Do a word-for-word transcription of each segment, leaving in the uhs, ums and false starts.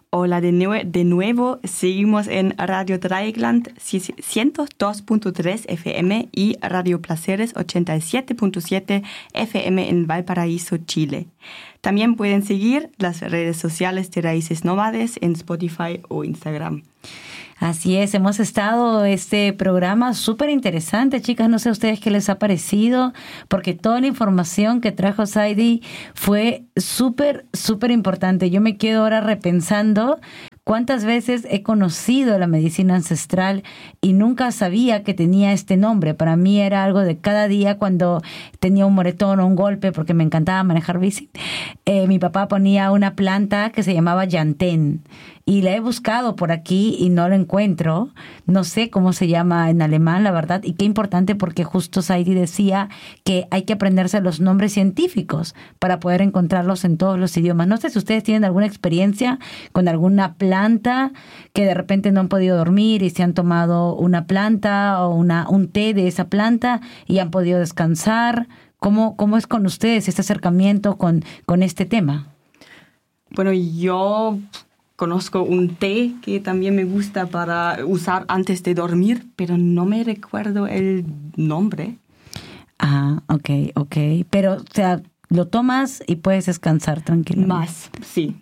Hola de, nue- de nuevo, seguimos en Radio Dreieckland ciento dos punto tres F M y Radio Placeres ochenta y siete punto siete F M en Valparaíso, Chile. También pueden seguir las redes sociales de Raíces Nómades en Spotify o Instagram. Así es, hemos estado este programa súper interesante, chicas, no sé a ustedes qué les ha parecido, porque toda la información que trajo Saidi fue súper, súper importante. Yo me quedo ahora repensando cuántas veces he conocido la medicina ancestral y nunca sabía que tenía este nombre. Para mí era algo de cada día cuando tenía un moretón o un golpe, porque me encantaba manejar bici. Eh, mi papá ponía una planta que se llamaba llantén. Y la he buscado por aquí y no la encuentro. No sé cómo se llama en alemán, la verdad. Y qué importante porque justo Saidi decía que hay que aprenderse los nombres científicos para poder encontrarlos en todos los idiomas. No sé si ustedes tienen alguna experiencia con alguna planta que de repente no han podido dormir y se han tomado una planta o una, un té de esa planta y han podido descansar. ¿Cómo, cómo es con ustedes este acercamiento con, con este tema? Bueno, yo conozco un té que también me gusta para usar antes de dormir, pero no me recuerdo el nombre. Ah, ok, ok. Pero, o sea, lo tomas y puedes descansar tranquilamente. Más, sí.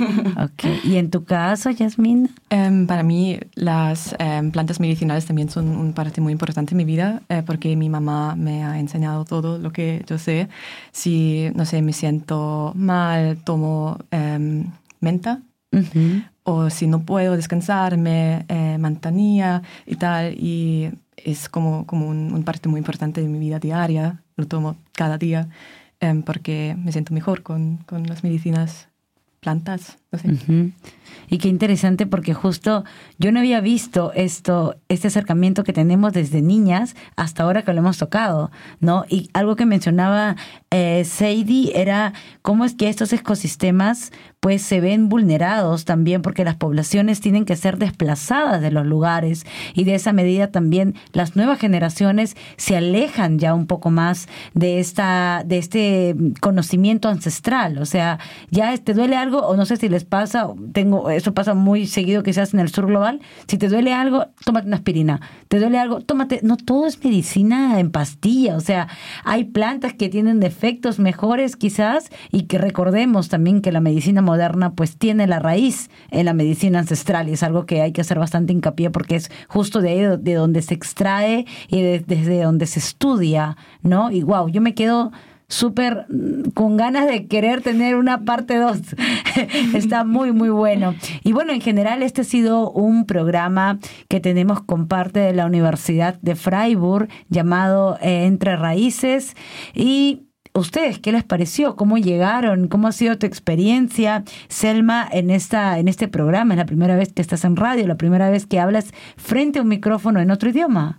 Ok. ¿Y en tu caso, Yasmina? Um, para mí, las um, plantas medicinales también son una parte muy importante en mi vida, eh, porque mi mamá me ha enseñado todo lo que yo sé. Si, no sé, me siento mal, tomo um, menta. Uh-huh. O si no puedo descansar, me eh, mantenía y tal. Y es como, como un, un parte muy importante de mi vida diaria. Lo tomo cada día eh, porque me siento mejor con, con las medicinas, plantas, no sé. Uh-huh. Y qué interesante porque justo yo no había visto esto, este acercamiento que tenemos desde niñas hasta ahora que lo hemos tocado, ¿no? Y algo que mencionaba eh, Saidi era cómo es que estos ecosistemas pues se ven vulnerados también porque las poblaciones tienen que ser desplazadas de los lugares y de esa medida también las nuevas generaciones se alejan ya un poco más de esta de este conocimiento ancestral. O sea, ya te duele algo o no sé si les pasa, tengo eso pasa muy seguido quizás en el sur global, si te duele algo, tómate una aspirina, te duele algo, tómate, no todo es medicina en pastilla, o sea, hay plantas que tienen efectos mejores quizás y que recordemos también que la medicina moderna pues tiene la raíz en la medicina ancestral y es algo que hay que hacer bastante hincapié porque es justo de ahí de donde se extrae y de, desde donde se estudia, ¿no? Y wow, yo me quedo súper con ganas de querer tener una parte dos. Está muy, muy bueno. Y bueno, en general este ha sido un programa que tenemos con parte de la Universidad de Freiburg llamado eh, Entre Raíces. Y ¿ustedes qué les pareció? ¿Cómo llegaron? ¿Cómo ha sido tu experiencia, Selma, en esta en este programa? ¿Es la primera vez que estás en radio? ¿La primera vez que hablas frente a un micrófono en otro idioma?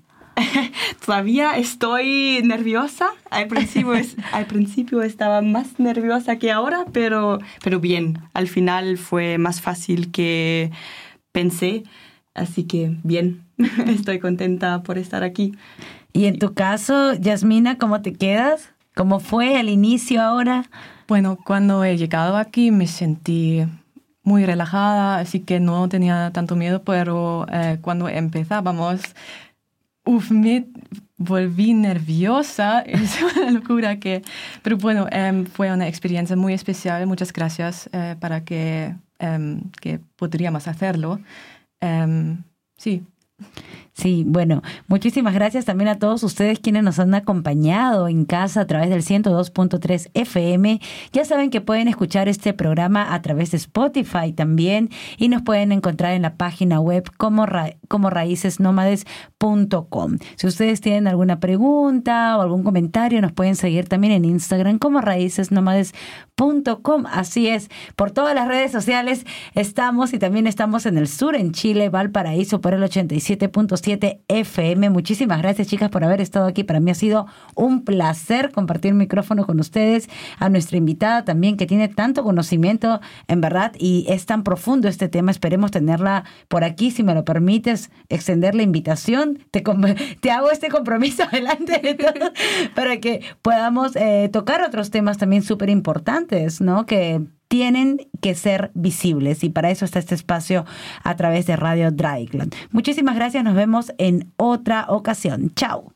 Todavía estoy nerviosa. Al principio, es, al principio estaba más nerviosa que ahora, pero, pero bien. Al final fue más fácil que pensé. Así que bien, estoy contenta por estar aquí. Y en tu caso, Yasmina, ¿cómo te quedas? ¿Cómo fue al inicio ahora? Bueno, cuando he llegado aquí me sentí muy relajada, así que no tenía tanto miedo, pero eh, cuando empezábamos, uf, me volví nerviosa, es una locura que... Pero bueno, um, fue una experiencia muy especial, muchas gracias uh, para que, um, que podríamos hacerlo. Um, sí. Sí, bueno, muchísimas gracias también a todos ustedes quienes nos han acompañado en casa a través del ciento dos punto tres F M. Ya saben que pueden escuchar este programa a través de Spotify también y nos pueden encontrar en la página web como, ra- como raíces nómades punto com. Si ustedes tienen alguna pregunta o algún comentario, nos pueden seguir también en Instagram como raíces nómades punto com. Así es, por todas las redes sociales estamos y también estamos en el sur, en Chile, Valparaíso, por el ochenta y siete punto siete F M. Muchísimas gracias, chicas, por haber estado aquí. Para mí ha sido un placer compartir el micrófono con ustedes. A nuestra invitada también, que tiene tanto conocimiento, en verdad, y es tan profundo este tema. Esperemos tenerla por aquí, si me lo permites, extender la invitación. Te, te hago este compromiso delante de todos para que podamos eh, tocar otros temas también súper importantes, ¿no? Que tienen que ser visibles y para eso está este espacio a través de Radio Dreieckland. Muchísimas gracias, nos vemos en otra ocasión. Chao.